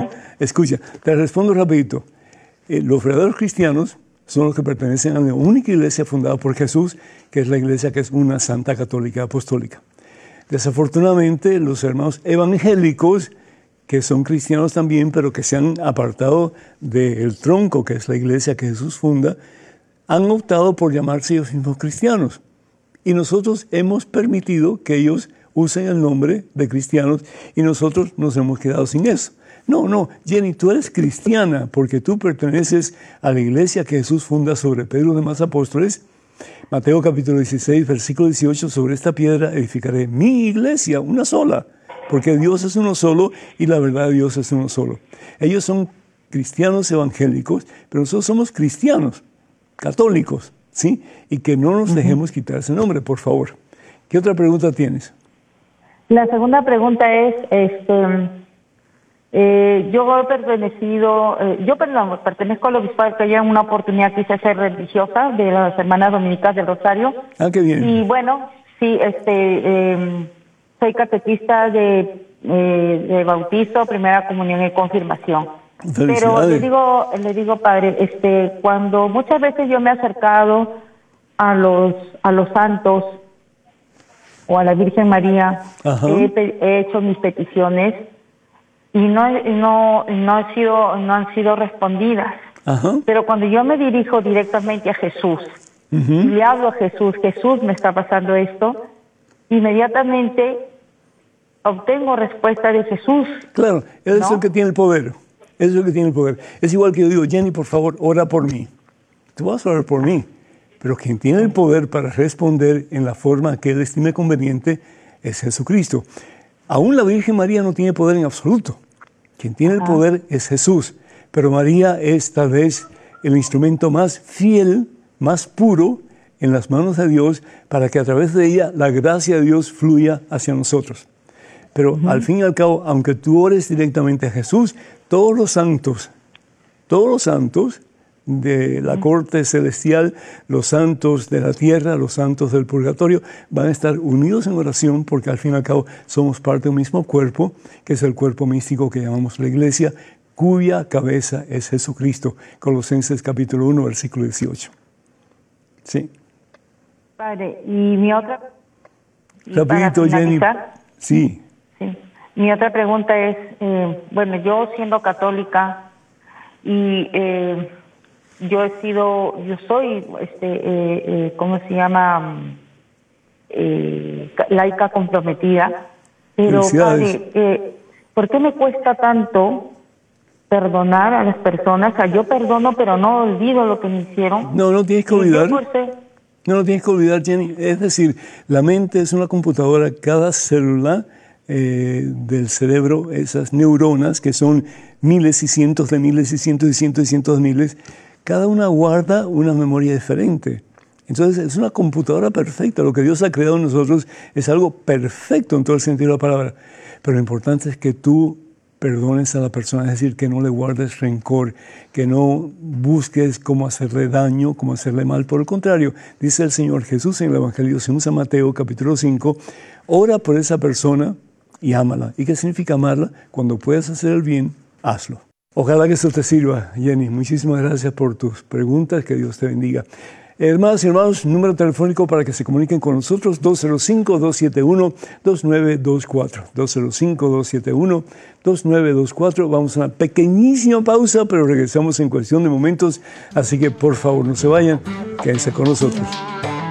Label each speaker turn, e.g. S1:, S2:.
S1: Escucha, te respondo rapidito. Los verdaderos cristianos son los que pertenecen a la única iglesia fundada por Jesús, que es la iglesia que es una santa católica apostólica. Desafortunadamente, los hermanos evangélicos, que son cristianos también, pero que se han apartado del tronco, que es la iglesia que Jesús funda, han optado por llamarse ellos mismos cristianos. Y nosotros hemos permitido que ellos usen el nombre de cristianos y nosotros nos hemos quedado sin eso. No, Jenny, tú eres cristiana porque tú perteneces a la iglesia que Jesús funda sobre Pedro y los demás apóstoles. Mateo capítulo 16, versículo 18, sobre esta piedra edificaré mi iglesia, una sola, porque Dios es uno solo y la verdad de Dios es uno solo. Ellos son cristianos evangélicos, pero nosotros somos cristianos, católicos, ¿sí? Y que no nos dejemos quitar ese nombre, por favor. ¿Qué otra pregunta tienes?
S2: La segunda pregunta es, yo he pertenecido, pertenezco al obispado que ya en una oportunidad quise ser religiosa de las hermanas dominicas del Rosario.
S1: Ah, qué bien.
S2: Y bueno, sí, soy catequista de bautizo, primera comunión y confirmación. Pero le digo, padre, cuando muchas veces yo me he acercado a los santos o a la Virgen María, he hecho mis peticiones y no han sido respondidas. Pero cuando yo me dirijo directamente a Jesús y le hablo a Jesús, Jesús, me está pasando esto, inmediatamente obtengo respuesta de Jesús.
S1: Claro, Él es el que tiene el poder. Eso es lo que tiene el poder. Es igual que yo digo, Jenny, por favor, ora por mí. Tú vas a orar por mí. Pero quien tiene el poder para responder en la forma que Él estime conveniente es Jesucristo. Aún la Virgen María no tiene poder en absoluto. Quien tiene el poder es Jesús. Pero María es tal vez el instrumento más fiel, más puro en las manos de Dios para que a través de ella la gracia de Dios fluya hacia nosotros. Pero al fin y al cabo, aunque tú ores directamente a Jesús, todos los santos de la corte celestial, los santos de la tierra, los santos del purgatorio, van a estar unidos en oración porque al fin y al cabo somos parte de un mismo cuerpo, que es el cuerpo místico que llamamos la iglesia, cuya cabeza es Jesucristo. Colosenses capítulo 1, versículo 18. ¿Sí?
S2: Padre, y mi otra...
S1: Rapidito, Jenny. Sí.
S2: Mi otra pregunta es, yo siendo católica y yo soy, ¿cómo se llama? Laica comprometida, pero padre, ¿por qué me cuesta tanto perdonar a las personas? O sea, yo perdono, pero no olvido lo que me hicieron.
S1: No tienes que olvidar. No tienes que olvidar, Jenny. Es decir, la mente es una computadora, cada célula del cerebro, esas neuronas que son miles y cientos de miles y cientos y cientos y cientos de miles, cada una guarda una memoria diferente. Entonces es una computadora perfecta. Lo que Dios ha creado en nosotros es algo perfecto en todo el sentido de la palabra. Pero lo importante es que tú perdones a la persona, es decir, que no le guardes rencor, que no busques cómo hacerle daño, cómo hacerle mal. Por el contrario, dice el Señor Jesús en el Evangelio según San Mateo, capítulo 5, ora por esa persona y ámala. ¿Y qué significa amarla? Cuando puedas hacer el bien, hazlo. Ojalá que eso te sirva, Jenny. Muchísimas gracias por tus preguntas. Que Dios te bendiga. Hermanas y hermanos, número telefónico para que se comuniquen con nosotros, 205-271-2924. 205-271-2924. Vamos a una pequeñísima pausa, pero regresamos en cuestión de momentos. Así que, por favor, no se vayan. Quédense con nosotros.